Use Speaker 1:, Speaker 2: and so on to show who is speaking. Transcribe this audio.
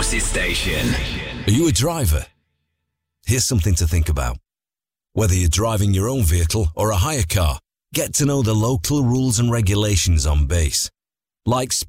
Speaker 1: Forces Station.
Speaker 2: Are you a driver? Here's something to think about. Whether you're driving your own vehicle or a hire car, get to know the local rules and regulations on base. Like